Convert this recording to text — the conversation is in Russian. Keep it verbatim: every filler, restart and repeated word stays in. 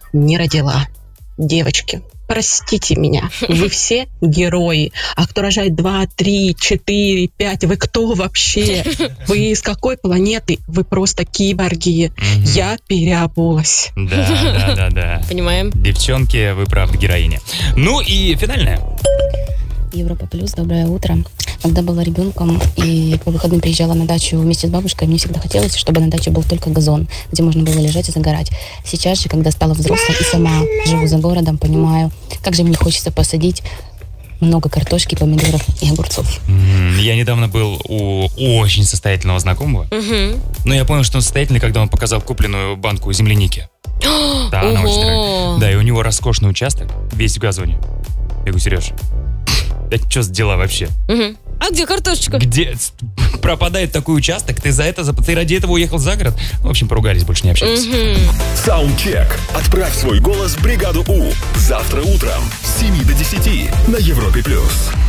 не родила. Девочки, простите меня, вы все герои. А кто рожает два, три, четыре, пять, вы кто вообще? Вы из какой планеты? Вы просто киборги. Мгм. Я переобулась. Да, да, да, да. Понимаем. Девчонки, вы правда героиня. Ну и финальная. Европа Плюс, доброе утро. Когда была ребенком и по выходным приезжала на дачу вместе с бабушкой, мне всегда хотелось, чтобы на даче был только газон, где можно было лежать и загорать. Сейчас же, когда стала взрослой и сама живу за городом, понимаю, как же мне хочется посадить много картошки, помидоров и огурцов. М, Я недавно был у очень состоятельного знакомого. Угу. Но я понял, что он состоятельный, когда он показал купленную банку земляники. Да, она очень дорогая. Да, и у него роскошный участок, весь в газоне. Я говорю, Сереж, это что за дела вообще? Угу. А где картошечка? Где пропадает такой участок? Ты за это, за- ты ради этого уехал за город? В общем, поругались, больше не общались. Угу. Саундчек. Отправь свой голос в бригаду У. Завтра утром с семи до десяти на Европе+. плюс.